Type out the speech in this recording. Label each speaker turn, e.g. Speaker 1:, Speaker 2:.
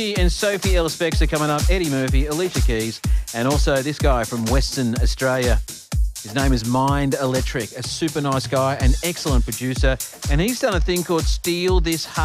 Speaker 1: And Sophie Ellis-Bextor coming up, Eddie Murphy, Alicia Keys, and also this guy from Western Australia. His name is Mind Electric, a super nice guy, an excellent producer, and he's done a thing called Steal This Heart.